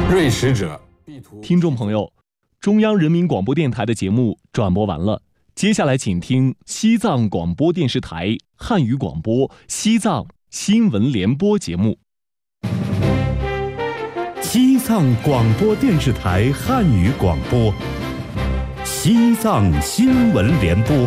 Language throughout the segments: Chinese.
锐使者。 听众朋友，中央人民广播电台的节目转播完了，接下来请听西藏广播电视台汉语广播西藏新闻联播节目。 西藏广播电视台汉语广播，西藏新闻联播。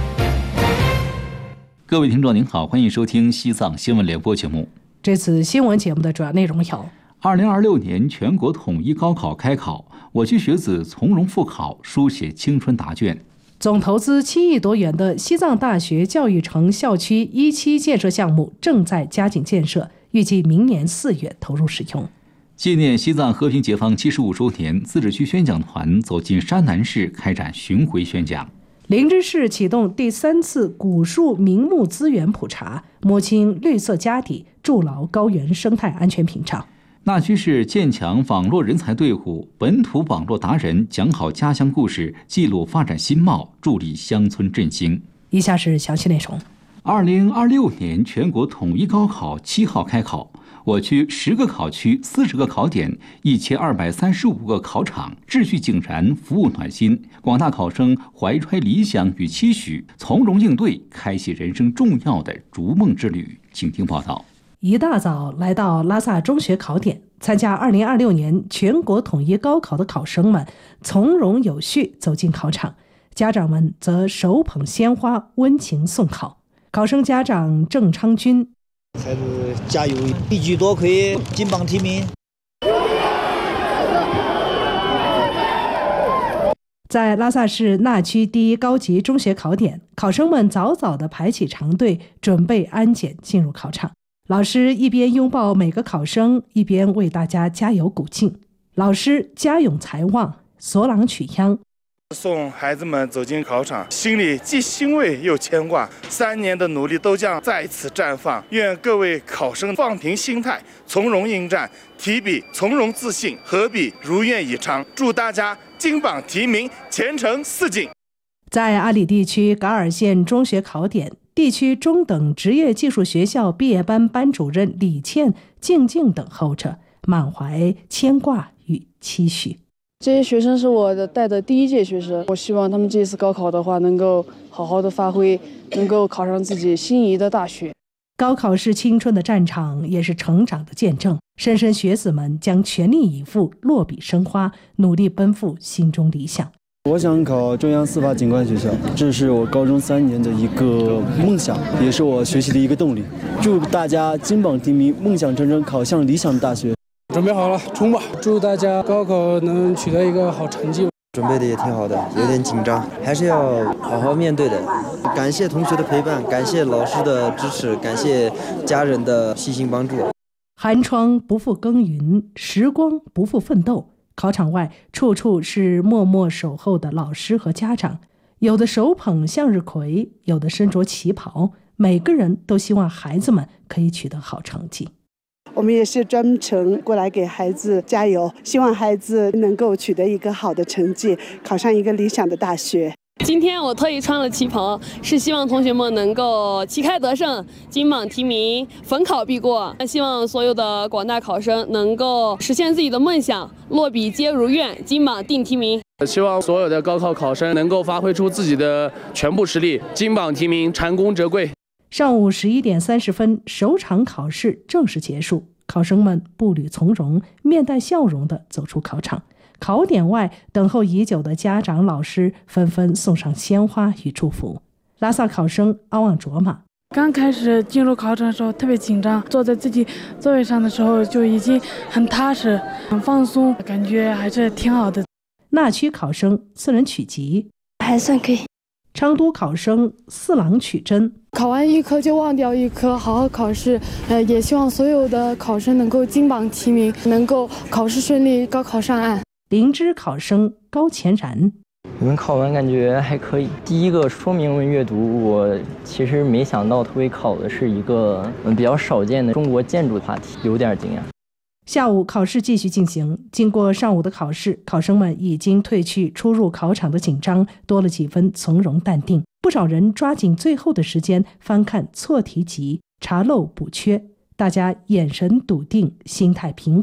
各位听众您好，欢迎收听西藏新闻联播节目。 这次新闻节目的主要内容有 ：2026年全国统一高考开考，我区学子从容复考，书写青春答卷； 总投资7亿多元的西藏大学教育城校区1期建设项目正在加紧建设，预计明年4月投入使用。 纪念西藏和平解放75周年，自治区宣讲团走进山南市开展巡回宣讲。 林芝市启动第3次古树名木资源普查，摸清绿色家底，筑牢高原生态安全屏障。 那区市建强网络人才队伍，本土网络达人讲好家乡故事，记录发展新貌，助力乡村振兴。 以下是详细内容。 2026年全国统一高考7号开考，我区10个考区40个考点1235个考场秩序井然，服务暖心，广大考生怀揣理想与期许，从容应对，开启人生重要的逐梦之旅。请听报道。 一大早来到拉萨中学考点，参加2026年全国统一高考的考生们从容有序走进考场，家长们则手捧鲜花温情送考。考生家长郑昌军： 孩子加油，一举多魁，金榜题名。 在拉萨市那区第一高级中学考点，考生们早早地排起长队，准备安检进入考场。老师一边拥抱每个考生，一边为大家加油鼓劲。老师家咏才望，索朗曲秧。 送孩子们走进考场，心里既欣慰又牵挂，3年的努力都将再次绽放。愿各位考生放平心态，从容应战，提笔从容自信，合笔如愿以偿。祝大家金榜题名，前程似锦。 在阿里地区噶尔县中学考点，地区中等职业技术学校毕业班班主任李倩静静等候着，满怀牵挂与期许。 这些学生是我带的第1届学生，我希望他们这次高考的话能够好好的发挥，能够考上自己心仪的大学。 高考是青春的战场，也是成长的见证。莘莘学子们将全力以赴，落笔生花，努力奔赴心中理想。 我想考中央司法警官学校，这是我高中3年的一个梦想，也是我学习的一个动力。祝大家金榜题名，梦想成真，考向理想大学。 准备好了，冲吧！祝大家高考能取得一个好成绩。 准备的也挺好的，有点紧张，还是要好好面对的。感谢同学的陪伴，感谢老师的支持，感谢家人的细心帮助。 寒窗不负耕耘，时光不负奋斗。考场外处处是默默守候的老师和家长，有的手捧向日葵，有的身着旗袍，每个人都希望孩子们可以取得好成绩。 我们也是专程过来给孩子加油，希望孩子能够取得一个好的成绩，考上一个理想的大学。 今天我特意穿了旗袍，是希望同学们能够旗开得胜，金榜题名，逢考必过。希望所有的广大考生能够实现自己的梦想，落笔皆如愿，金榜定题名。 希望所有的高考考生能够发挥出自己的全部实力，金榜题名，蟾宫折桂。 上午11点30分，首场考试正式结束，考生们步履从容，面带笑容地走出考场。考点外，等候已久的家长、老师纷纷送上鲜花与祝福。拉萨考生阿旺卓玛： 刚开始进入考场的时候特别紧张，坐在自己座位上的时候就已经很踏实、很放松，感觉还是挺好的。 那区考生四人曲集： 还算可以。 昌都考生四郎曲真： 考完一科就忘掉一科，好好考试。也希望所有的考生能够金榜题名，能够考试顺利，高考上岸。 灵芝考生高乾然： 我们考完感觉还可以。第一个说明文阅读，我其实没想到他会考的是一个比较少见的中国建筑话题，有点惊讶。 下午考试继续进行，经过上午的考试，考生们已经褪去出入考场的紧张，多了几分从容淡定。不少人抓紧最后的时间翻看错题集，查漏补缺。大家眼神笃定，心态平稳，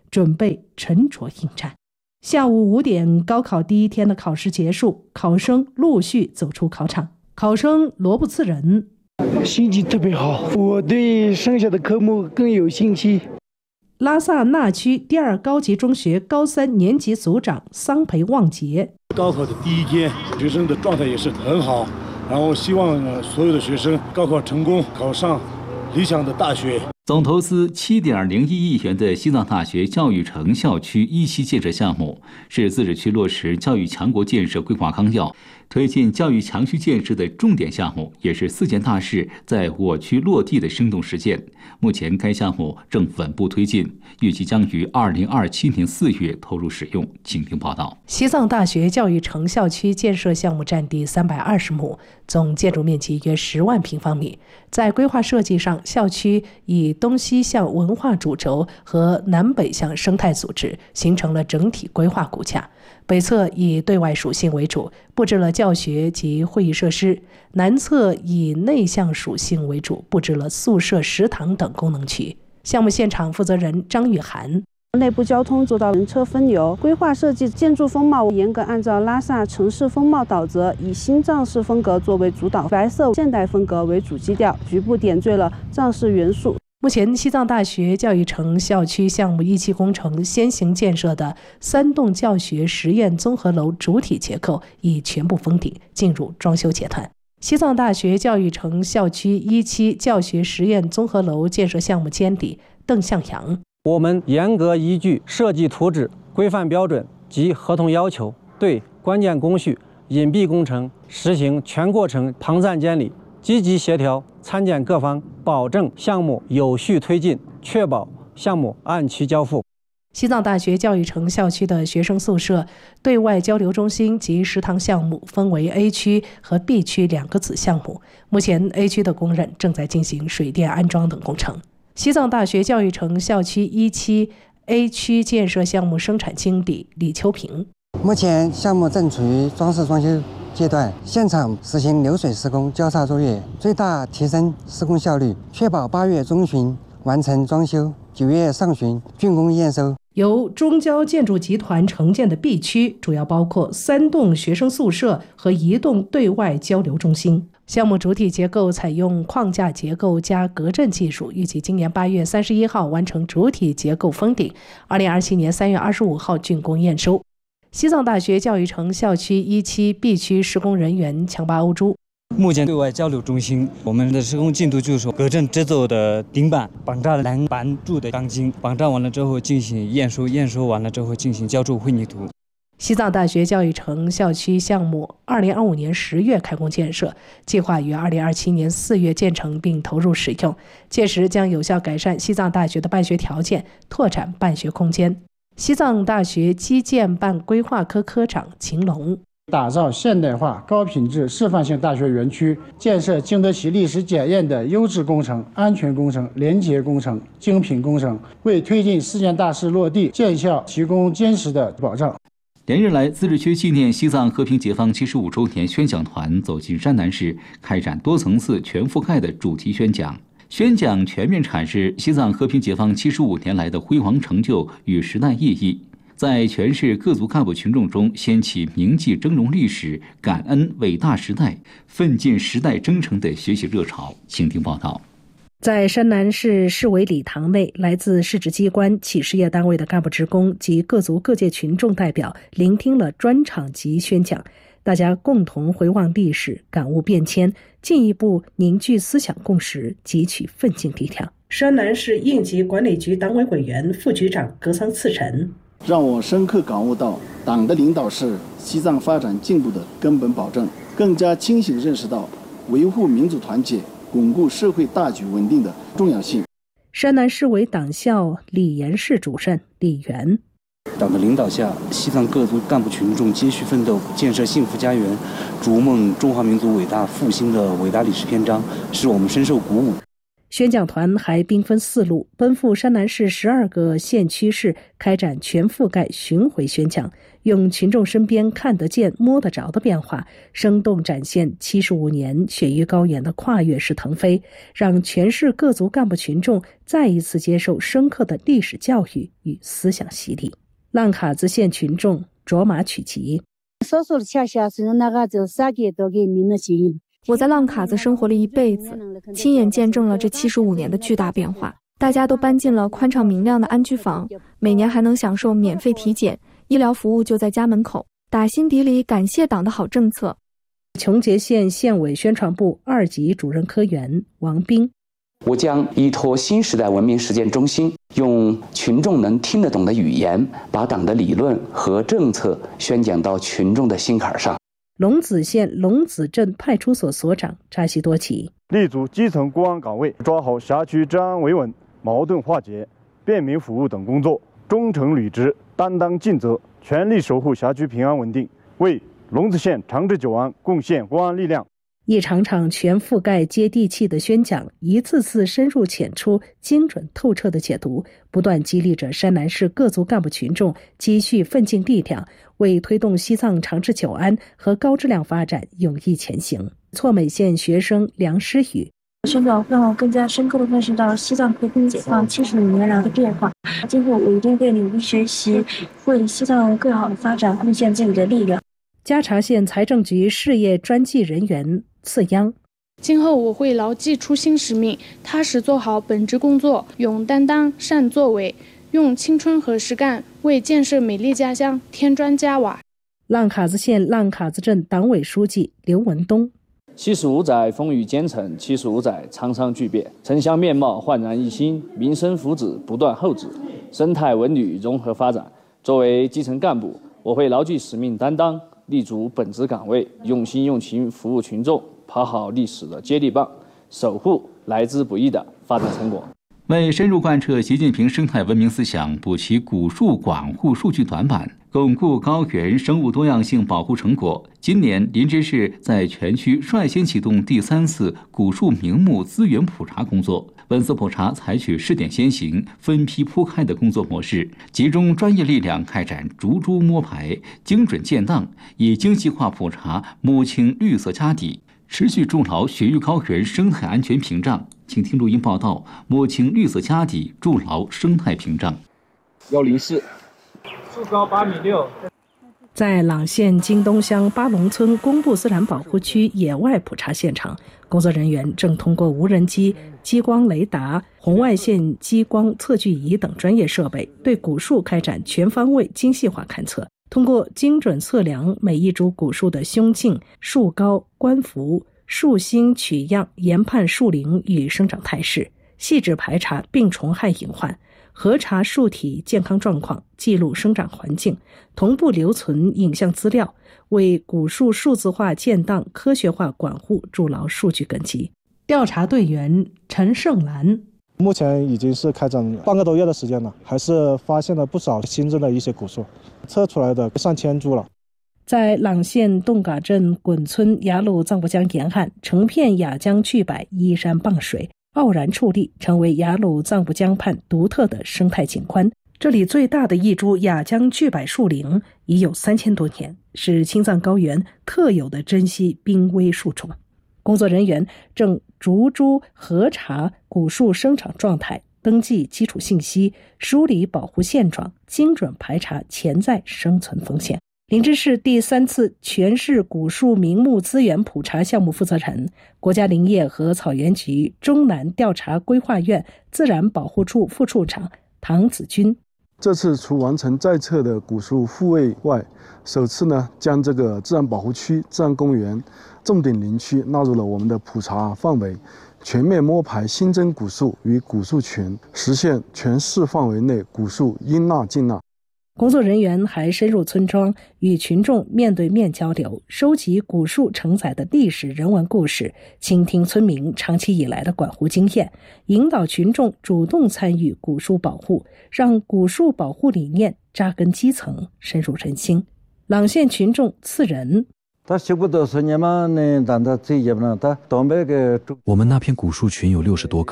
准备沉着应战。下午5点，高考第一天的考试结束，考生陆续走出考场。考生罗布次仁， 心情特别好，我对剩下的科目更有兴趣。 拉萨那区第2高级中学高3年级组长桑培旺杰， 高考的第一天，学生的状态也是很好，然后希望所有的学生高考成功，考上理想的大学。 总投资7.01亿元的西藏大学教育城校区一期建设项目，是自治区落实教育强国建设规划纲要、推进教育强区建设的重点项目，也是4件大事在我区落地的生动实践。目前该项目正稳步推进，预计将于2027年4月投入使用。请听报道。 西藏大学教育城校区建设项目占地320亩，总建筑面积约10万平方米。在规划设计上，校区以东西向文化主轴和南北向生态组织，形成了整体规划骨架。北侧以对外属性为主，布置了教学及会议设施；南侧以内向属性为主，布置了宿舍、食堂等功能区。项目现场负责人张玉涵， 内部交通做到人车分流，规划设计建筑风貌严格按照拉萨城市风貌导则，以新藏式风格作为主导，白色现代风格为主基调，局部点缀了藏式元素。 目前，西藏大学教育城校区项目一期工程先行建设的3栋教学实验综合楼主体结构已全部封顶，进入装修阶段。西藏大学教育城校区一期教学实验综合楼建设项目监理邓向阳， 我们严格依据设计图纸、规范标准及合同要求，对关键工序、隐蔽工程实行全过程旁站监理，积极协调参建各方，保证项目有序推进，确保项目按期交付。 西藏大学教育城校区的学生宿舍、对外交流中心及食堂项目分为 A 区和 B 区2个子项目。目前 A 区的工人正在进行水电安装等工程。西藏大学教育城校区一期 A 区建设项目生产经理李秋平， 目前项目正处于装饰装修阶段，现场实行流水施工交叉作业，最大提升施工效率，确保8月中旬完成装修，9月上旬竣工验收。 由中交建筑集团承建的 B 区主要包括3栋学生宿舍和1栋对外交流中心。项目主体结构采用框架结构加隔震技术，预计今年8月31号完成主体结构封顶，2027年3月25号竣工验收。西藏大学教育城校区一期 B 区施工人员强巴欧珠， 目前对外交流中心，我们的施工进度就是说，隔震制作的顶板绑扎栏板柱的钢筋，绑扎完了之后进行验收，验收完了之后进行浇筑混凝土。 西藏大学教育城校区项目2025年10月开工建设，计划于2027年4月建成并投入使用，届时将有效改善西藏大学的办学条件，拓展办学空间。西藏大学基建办规划科科长秦龙， 打造现代化高品质示范性大学园区，建设经得起历史检验的优质工程、安全工程、廉洁工程、精品工程，为推进4件大事落地建校提供坚实的保障。 连日来，自治区纪念西藏和平解放75周年宣讲团走进山南市，开展多层次、全覆盖的主题宣讲。宣讲全面阐释西藏和平解放75年来的辉煌成就与时代意义，在全市各族干部群众中掀起铭记峥嵘历史、感恩伟大时代、奋进时代征程的学习热潮。请听报道。 在山南市市委礼堂内，来自市直机关、企事业单位的干部职工及各族各界群众代表聆听了专场级宣讲，大家共同回望历史，感悟变迁，进一步凝聚思想共识，汲取奋进力量。山南市应急管理局党委委员、副局长格桑次晨， 让我深刻感悟到党的领导是西藏发展进步的根本保证，更加清醒认识到维护民族团结、巩固社会大局稳定的重要性。 山南市委党校理研室主任李元， 党的领导下，西藏各族干部群众接续奋斗，建设幸福家园，逐梦中华民族伟大复兴的伟大历史篇章，使我们深受鼓舞。 宣讲团还兵分4路，奔赴山南市12个县区市，开展全覆盖巡回宣讲，用群众身边看得见、摸得着的变化，生动展现75年雪域高原的跨越式腾飞，让全市各族干部群众再一次接受深刻的历史教育与思想洗礼。浪卡子县群众卓玛曲奇。 我在浪卡子生活了一辈子，亲眼见证了这75年的巨大变化。大家都搬进了宽敞明亮的安居房，每年还能享受免费体检，医疗服务就在家门口。打心底里感谢党的好政策。 琼结县县委宣传部2级主任科员王斌。 我将依托新时代文明实践中心，用群众能听得懂的语言，把党的理论和政策宣讲到群众的心坎上。 龙子县龙子镇派出所所长扎西多奇。 立足基层公安岗位，抓好辖区治安维稳、矛盾化解、便民服务等工作，忠诚履职，担当尽责，全力守护辖区平安稳定，为龙子县长治久安贡献公安力量。 一场场全覆盖接地气的宣讲，一次次深入浅出、精准透彻的解读，不断激励着山南市各族干部群众积蓄奋进力量，为推动西藏长治久安和高质量发展勇毅前行。错美县学生梁诗雨。 宣讲让我更加深刻地认识到西藏和平解放75年来的变化，今后我一定会努力学习，为西藏更好的发展贡献自己的力量。 嘉查县财政局事业专技人员次央。 今后我会牢记初心使命，踏实做好本职工作，勇担当、善作为，用青春和实干为建设美丽家乡添砖加瓦。 浪卡子县浪卡子镇党委书记刘文东。 75载风雨兼程，75载沧桑巨变，城乡面貌焕然一新，民生福祉不断厚植，生态文旅融合发展。作为基层干部，我会牢记使命担当，立足本职岗位，用心用情服务群众，跑好历史的接力棒，守护来之不易的发展成果。 为深入贯彻习近平生态文明思想，补齐古树管护数据短板，巩固高原生物多样性保护成果，今年林芝市在全区率先启动第3次古树名木资源普查工作。本次普查采取试点先行、分批铺开的工作模式，集中专业力量开展竹株摸排、精准建档，以精细化普查摸清绿色家底，持续筑牢雪域高原生态安全屏障。请听录音报道：摸清绿色家底，筑牢生态屏障。 104， 树高8.6米。 在朗县金东乡巴龙村公布自然保护区野外普查现场，工作人员正通过无人机、激光雷达、红外线激光测距仪等专业设备，对古树开展全方位精细化勘测。通过精准测量每一株古树的胸径、树高、冠幅、树心取样，研判树龄与生长态势，细致排查病虫害隐患，核查树体健康状况，记录生长环境，同步留存影像资料，为古树数字化建档、科学化管护筑牢数据根基。调查队员陈胜兰。 目前已经是开展半个多月的时间了，还是发现了不少新增的一些古树，测出来的上千株了。 在朗县洞嘎镇滚村雅鲁藏布江沿岸，成片雅江巨柏依山傍水，傲然矗立，成为雅鲁藏布江畔独特的生态景观。这里最大的一株雅江巨柏树龄已有3000多年，是青藏高原特有的珍稀濒危树种。工作人员正逐株核查古树生长状态，登记基础信息，梳理保护现状，精准排查潜在生存风险。林芝市第3次全市古树名木资源普查项目负责人、国家林业和草原局中南调查规划院自然保护处副处长唐子军。 这次除完成在册的古树复位外，首次呢将这个自然保护区、自然公园、重点林区纳入了我们的普查范围，全面摸排新增古树与古树群，实现全市范围内古树应纳尽纳。 工作人员还深入村庄，与群众面对面交流，收集古树承载的历史人文故事，倾听村民长期以来的管护经验，引导群众主动参与古树保护，让古树保护理念扎根基层，深入人心。朗县群众次仁。 我们那片古树群有60多棵，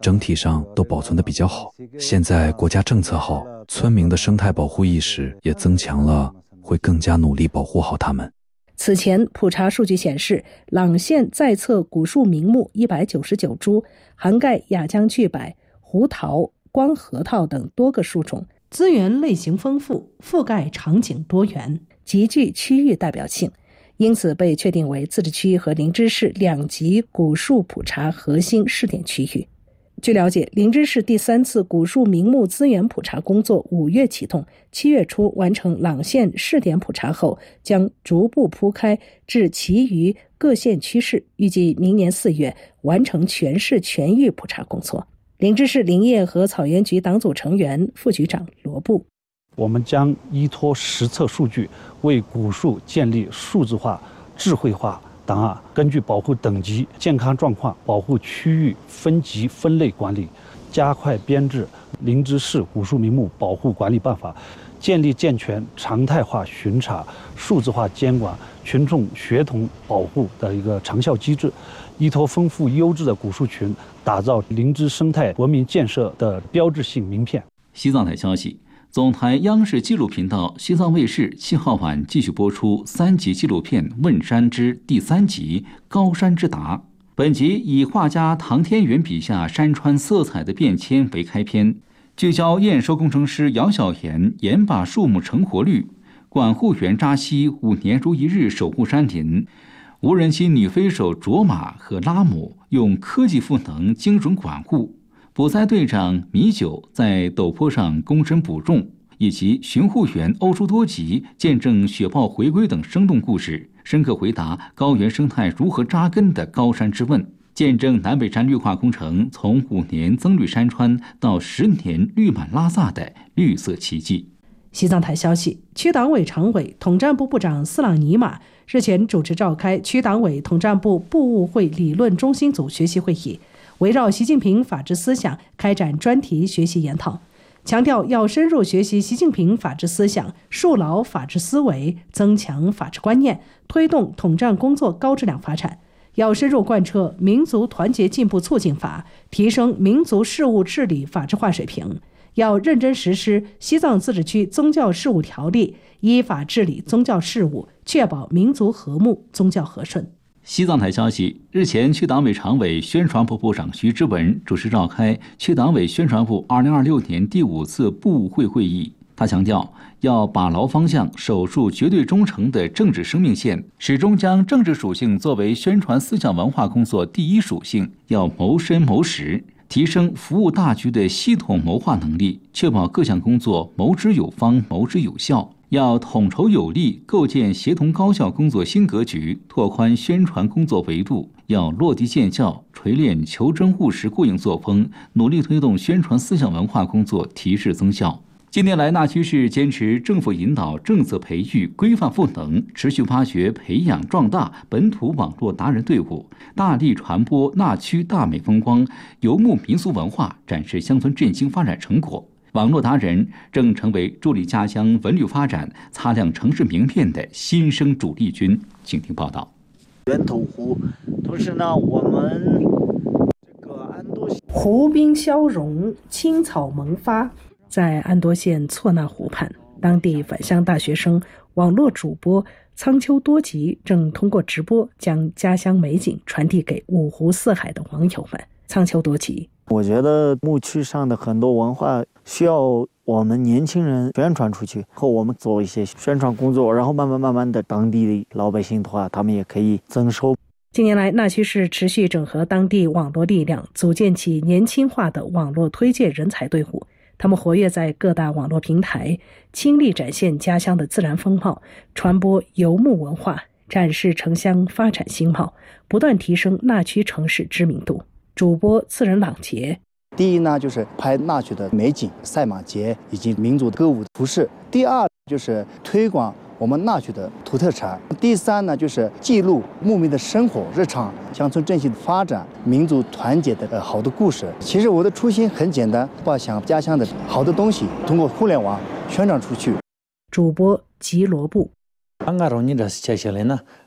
整体上都保存得比较好。现在国家政策好，村民的生态保护意识也增强了，会更加努力保护好它们。 此前普查数据显示，朗县在册古树名木199株，涵盖雅江巨柏、胡桃、光核桃等多个树种，资源类型丰富，覆盖场景多元，极具区域代表性，因此被确定为自治区和林芝市2级古树普查核心试点区域。据了解，林芝市第3次古树名木资源普查工作5月启动，7月初完成朗县试点普查后，将逐步铺开至其余各县区市，预计明年4月完成全市全域普查工作。林芝市林业和草原局党组成员、副局长罗布： 我们将依托实测数据，为古树建立数字化、智慧化档案，根据保护等级、健康状况、保护区域分级分类管理，加快编制林芝市古树名木保护管理办法，建立健全常态化巡查、数字化监管、群众协同保护的一个长效机制，依托丰富优质的古树群，打造林芝生态文明建设的标志性名片。 西藏台消息，总台央视纪录频道西藏卫视7号晚继续播出3集纪录片《问山之》第3集《高山之答》。本集以画家唐天元笔下山川色彩的变迁为开篇，聚焦验收工程师姚小岩研把树木成活率，管护员扎西5年如1日守护山林，无人机女飞手卓玛和拉姆用科技赋能精准管护，捕灾队长米九在陡坡上躬身捕种，以及巡护员欧舒多吉见证雪豹回归等生动故事，深刻回答高原生态如何扎根的高山之问，见证南北山绿化工程从5年增绿山川到10年绿满拉萨的绿色奇迹。 西藏台消息，区党委常委、统战部部长斯朗尼玛日前主持召开区党委统战部部务会理论中心组学习会议，围绕习近平法治思想开展专题学习研讨，强调要深入学习习近平法治思想，树牢法治思维，增强法治观念，推动统战工作高质量发展。要深入贯彻民族团结进步促进法，提升民族事务治理法治化水平。要认真实施西藏自治区宗教事务条例，依法治理宗教事务，确保民族和睦、宗教和顺。 西藏台消息，日前区党委常委、宣传部部长徐之文主持召开区党委宣传部2026年第5次部务会会议。他强调，要把牢方向，守住绝对忠诚的政治生命线，始终将政治属性作为宣传思想文化工作第一属性，要谋深谋实，提升服务大局的系统谋划能力，确保各项工作谋之有方、谋之有效。要统筹有力，构建协同高效工作新格局，拓宽宣传工作维度。要落地见效，锤炼求真务实过硬作风，努力推动宣传思想文化工作提质增效。近年来，纳区市坚持政府引导、政策培育、规范赋能，持续发掘、培养、壮大本土网络达人队伍，大力传播纳区大美风光、游牧民俗文化，展示乡村振兴发展成果。网络达人正成为助力家乡文旅发展、擦亮城市名片的新生主力军。请听报道。 源头湖，同时呢，我们这个安多县湖滨消融，青草萌发。在安多县错那湖畔，当地返乡大学生、网络主播苍丘多吉正通过直播将家乡美景传递给五湖四海的网友们。苍丘多吉， 我觉得牧区上的很多文化需要我们年轻人宣传出去，和我们做一些宣传工作，然后慢慢的，当地的老百姓的话，他们也可以增收。 近年来，纳区市持续整合当地网络力量，组建起年轻化的网络推介人才队伍。他们活跃在各大网络平台，倾力展现家乡的自然风貌，传播游牧文化，展示城乡发展兴貌，不断提升纳区城市知名度。主播次仁朗杰， 第一呢，就是拍纳区的美景、赛马节以及民族歌舞服饰；第二就是推广我们纳区的土特产；第三呢，就是记录牧民的生活日常、乡村振兴的发展、民族团结的好的故事。其实我的初心很简单，把想家乡的好的东西通过互联网宣传出去。 主播吉罗布。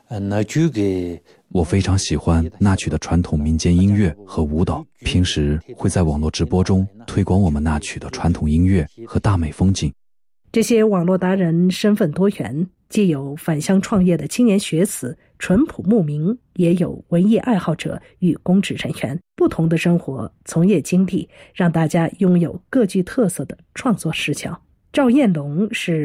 我非常喜欢那曲的传统民间音乐和舞蹈，平时会在网络直播中推广我们那曲的传统音乐和大美风景。 这些网络达人身份多元，既有返乡创业的青年学子、淳朴牧民，也有文艺爱好者与公职人员，不同的生活从业经历，让大家拥有各具特色的创作视角。赵彦龙是